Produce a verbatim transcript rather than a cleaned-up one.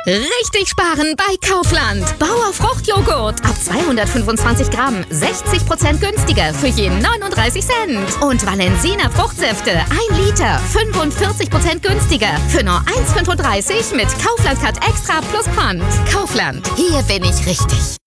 Richtig sparen bei Kaufland. Bauer Fruchtjoghurt ab zweihundertfünfundzwanzig Gramm, sechzig Prozent günstiger für je neununddreißig Cent. Und Valensina Fruchtsäfte ein Liter, fünfundvierzig Prozent günstiger für nur eins Komma fünfunddreißig mit Kaufland Card Extra plus Pfand. Kaufland, hier bin ich richtig.